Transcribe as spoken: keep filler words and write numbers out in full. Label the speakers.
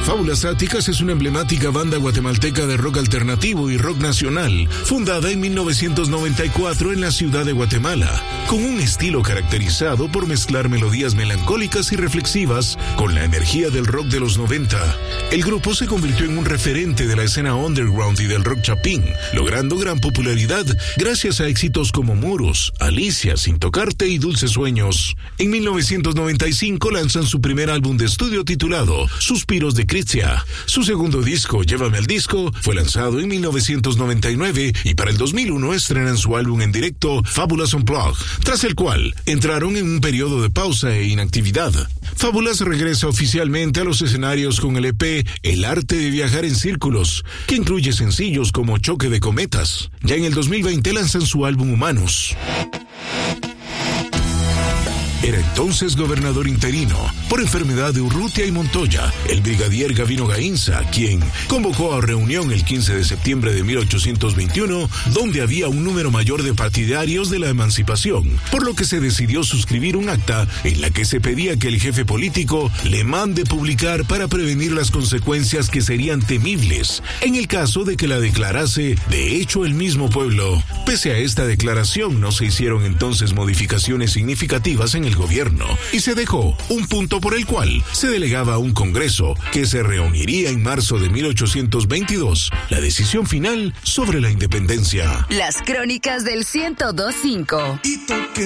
Speaker 1: Fábulas Áticas es una emblemática banda guatemalteca de rock alternativo y rock nacional, fundada en mil novecientos noventa y cuatro en la ciudad de Guatemala, con un estilo caracterizado por mezclar melodías melancólicas y reflexivas con la energía del rock de los noventa. El grupo se convirtió en un referente de la escena underground y del rock chapín, logrando gran popularidad gracias a éxitos como Muros, Alicia, Sin Tocarte y Dulces Sueños. En mil novecientos noventa y cinco lanzan su primer álbum de estudio titulado Suspiros de Critia. Su segundo disco, Llévame al disco, fue lanzado en mil novecientos noventa y nueve y para el dos mil uno estrenan su álbum en directo, Fábulas Unplugged, tras el cual entraron en un periodo de pausa e inactividad. Fábulas regresa oficialmente a los escenarios con el E P El arte de viajar en círculos, que incluye sencillos como Choque de cometas. Ya en el dos mil veinte lanzan su álbum Humanos. Era entonces gobernador interino, por enfermedad de Urrutia y Montoya, el brigadier Gavino Gainza, quien convocó a reunión el quince de septiembre de mil ochocientos veintiuno, donde había un número mayor de partidarios de la emancipación, por lo que se decidió suscribir un acta en la que se pedía que el jefe político le mande publicar para prevenir las consecuencias que serían temibles, en el caso de que la declarase de hecho el mismo pueblo. Pese a esta declaración, no se hicieron entonces modificaciones significativas en el gobierno y se dejó un punto por el cual se delegaba a un congreso que se reuniría en marzo de mil ochocientos veintidós la decisión final sobre la independencia.
Speaker 2: Las crónicas del ciento dos punto cinco.